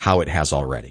how it has already?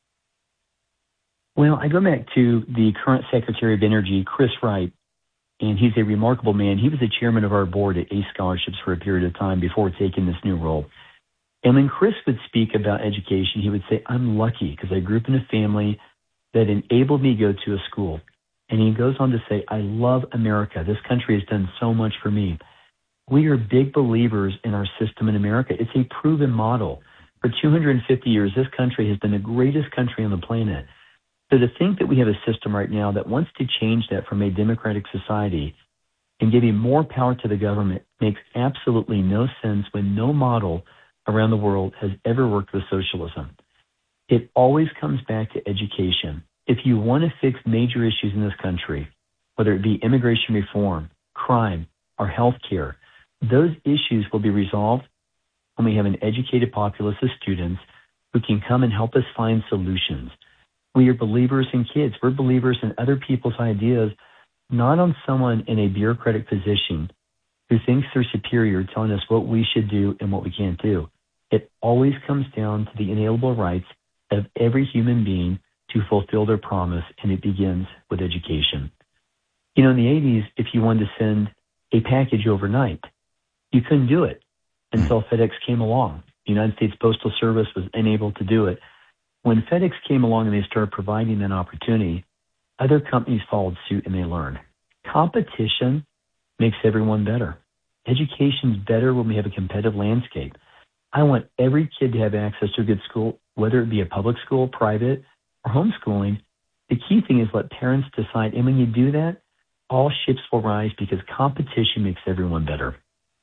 Well, I go back to the current Secretary of Energy, Chris Wright, and he's a remarkable man. He was the chairman of our board at ACE Scholarships for a period of time before taking this new role. And when Chris would speak about education, he would say, I'm lucky because I grew up in a family that enabled me to go to a school. And he goes on to say, I love America. This country has done so much for me. We are big believers in our system in America. It's a proven model. For 250 years, this country has been the greatest country on the planet. So to think that we have a system right now that wants to change that from a democratic society and giving more power to the government makes absolutely no sense when no model around the world has ever worked with socialism. It always comes back to education. If you want to fix major issues in this country, whether it be immigration reform, crime, or health care, those issues will be resolved when we have an educated populace of students who can come and help us find solutions. We are believers in kids. We're believers in other people's ideas, not on someone in a bureaucratic position who thinks they're superior telling us what we should do and what we can't do. It always comes down to the inalienable rights of every human being to fulfill their promise, and it begins with education. You know, in the 80s, if you wanted to send a package overnight, you couldn't do it until FedEx came along. The United States Postal Service was unable to do it. When FedEx came along and they started providing that opportunity, other companies followed suit and they learned. Competition makes everyone better. Education's better when we have a competitive landscape. I want every kid to have access to a good school, whether it be a public school, private, or homeschooling. The key thing is let parents decide. And when you do that, all ships will rise because competition makes everyone better.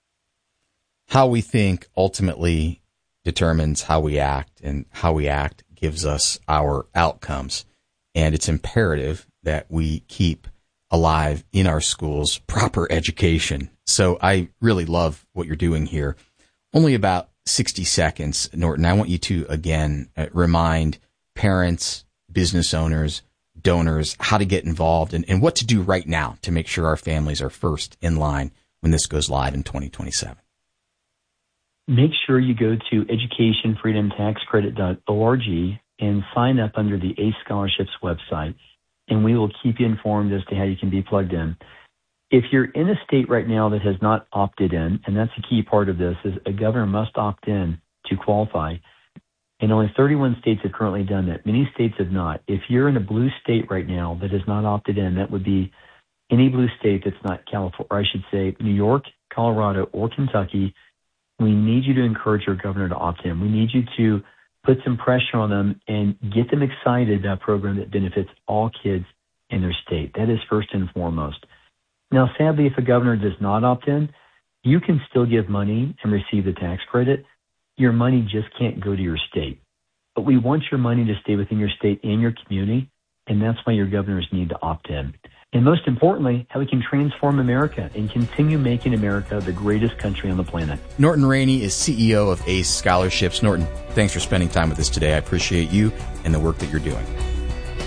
How we think ultimately determines how we act, and how we act gives us our outcomes. And it's imperative that we keep alive in our schools proper education. So I really love what you're doing here. Only about 60 seconds, Norton. I want you to, again, remind parents, business owners, donors how to get involved and what to do right now to make sure our families are first in line when this goes live in 2027. Make sure you go to educationfreedomtaxcredit.org and sign up under the ACE Scholarships website, and we will keep you informed as to how you can be plugged in. If you're in a state right now that has not opted in, and that's a key part of this, is a governor must opt in to qualify, and only 31 states have currently done that. Many states have not. If you're in a blue state right now that has not opted in, that would be any blue state that's not California, or I should say New York, Colorado, or Kentucky. We need you to encourage your governor to opt in. We need you to put some pressure on them and get them excited about a program that benefits all kids in their state. That is first and foremost. Now, sadly, if a governor does not opt in, you can still give money and receive the tax credit. Your money just can't go to your state. But we want your money to stay within your state and your community, and that's why your governors need to opt in. And most importantly, how we can transform America and continue making America the greatest country on the planet. Norton Rainey is CEO of ACE Scholarships. Norton, thanks for spending time with us today. I appreciate you and the work that you're doing.